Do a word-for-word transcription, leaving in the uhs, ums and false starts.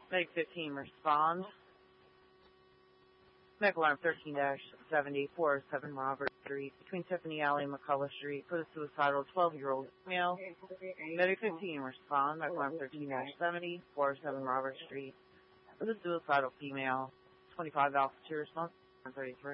Meg fifteen, respond. Medical alarm thirteen seventy, four oh seven Robert Street, between Tiffany Alley and McCullough Street, for the suicidal twelve-year-old male. Medic fifteen, respond. Medical alarm thirteen seventy, four oh seven Robert Street, for the suicidal female. twenty-five Alpha two, response thirty-three.